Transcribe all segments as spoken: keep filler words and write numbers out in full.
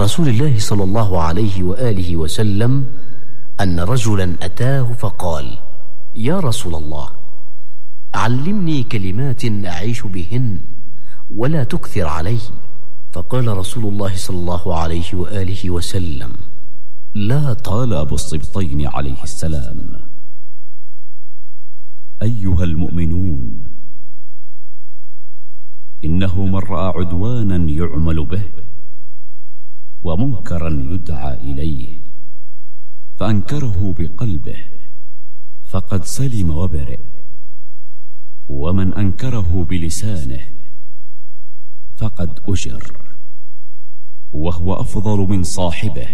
رسول الله صلى الله عليه وآله وسلم أن رجلا أتاه فقال: يا رسول الله، علمني كلمات أعيش بهن ولا تكثر علي. فقال رسول الله صلى الله عليه وآله وسلم: لا قال أبو السبطين عليه السلام: أيها المؤمنون، إنه من رأى عدوانا يعمل به ومنكرا يدعى إليه فأنكره بقلبه فقد سلم وبرئ، ومن أنكره بلسانه فقد أجر، وهو أفضل من صاحبه،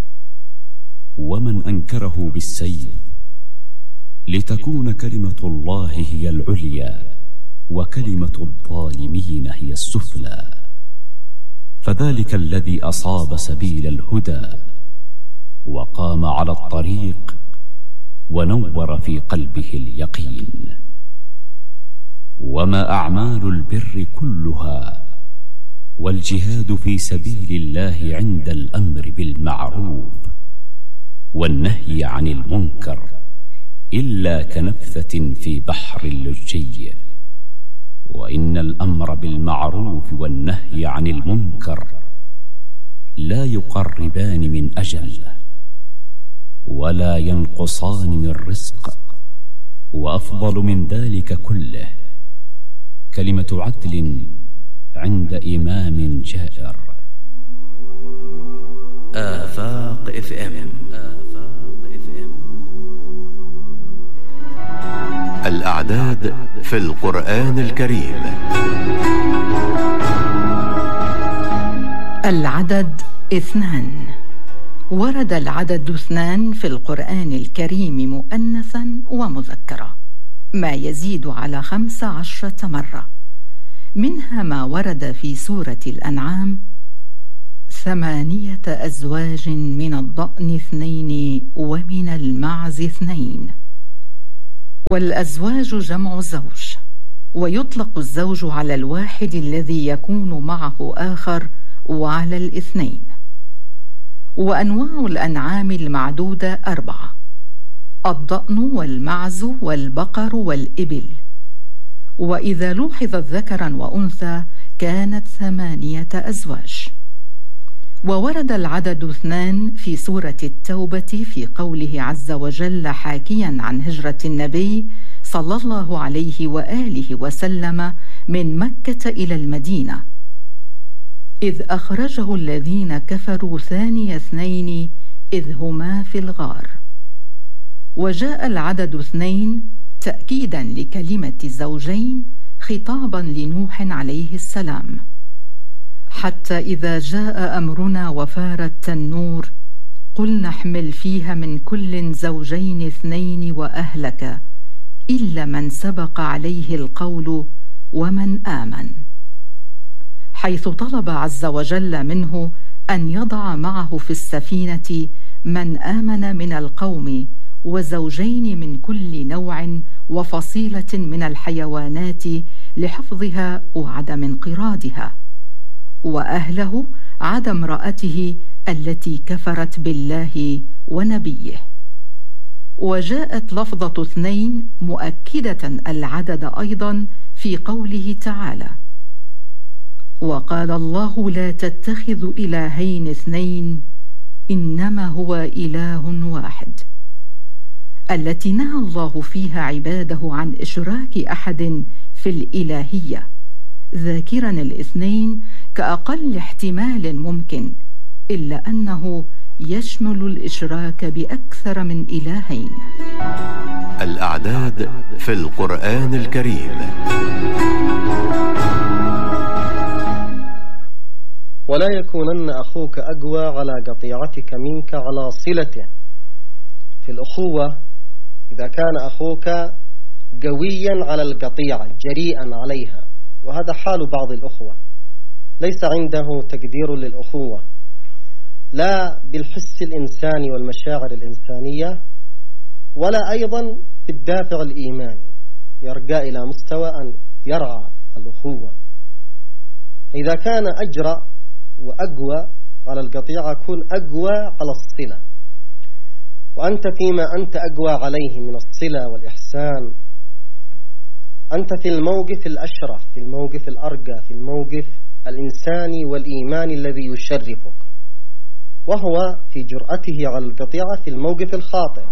ومن أنكره بالسيف لتكون كلمة الله هي العليا وكلمة الظالمين هي السفلى، فذلك الذي أصاب سبيل الهدى وقام على الطريق ونور في قلبه اليقين. وما أعمال البر كلها والجهاد في سبيل الله عند الأمر بالمعروف والنهي عن المنكر إلا كنفثة في بحر اللجي، وإن الأمر بالمعروف والنهي عن المنكر لا يقربان من أجل ولا ينقصان من رزق، وأفضل من ذلك كله كلمة عدل عند إمام جائر. آفاق اف ام. الأعداد في القرآن الكريم. العدد اثنان. ورد العدد اثنان في القرآن الكريم مؤنثا ومذكرا، ما يزيد على خمس عشرة مرة، منها ما ورد في سورة الأنعام: ثمانية أزواج من الضأن اثنين ومن المعز اثنين. والأزواج جمع زوج، ويطلق الزوج على الواحد الذي يكون معه آخر وعلى الاثنين. وأنواع الأنعام المعدودة أربعة: الضأن والمعز والبقر والإبل، وإذا لوحظت ذكرا وأنثى كانت ثمانية أزواج. وورد العدد اثنان في سورة التوبة في قوله عز وجل حاكيا عن هجرة النبي صلى الله عليه وآله وسلم من مكة إلى المدينة: إذ أخرجه الذين كفروا ثاني اثنين إذ هما في الغار. وجاء العدد اثنين تأكيدا لكلمة زوجين خطابا لنوح عليه السلام: حتى إذا جاء أمرنا وفار التنور قلنا احمل فيها من كل زوجين اثنين وأهلك إلا من سبق عليه القول ومن آمن، حيث طلب عز وجل منه أن يضع معه في السفينة من آمن من القوم وزوجين من كل نوع وفصيلة من الحيوانات لحفظها وعدم انقراضها، وأهله عدا امرأته التي كفرت بالله ونبيه. وجاءت لفظة اثنين مؤكدة العدد أيضا في قوله تعالى: وقال الله لا تتخذوا إلهين اثنين إنما هو إله واحد، التي نهى الله فيها عباده عن إشراك أحد في الإلهية، ذاكرا الاثنين كأقل احتمال ممكن، إلا أنه يشمل الإشراك بأكثر من إلهين. الأعداد في القرآن الكريم. ولا يكونن أخوك أقوى على قطيعتك منك على صلته. في الأخوة إذا كان أخوك قويا على القطيعة جريئا عليها، وهذا حال بعض الأخوة، ليس عنده تقدير للأخوة لا بالحس الإنساني والمشاعر الإنسانية ولا أيضا بالدافع الإيماني، يرقى إلى مستوى أن يرعى الأخوة. إذا كان أجرأ وأقوى على القطيعة كن أقوى على الصلة. وأنت فيما أنت أقوى عليه من الصلة والإحسان، أنت في الموقف الأشرف، في الموقف الأرقى، في الموقف الإنساني والإيماني الذي يشرفك، وهو في جرأته على القطيعة في الموقف الخاطئ.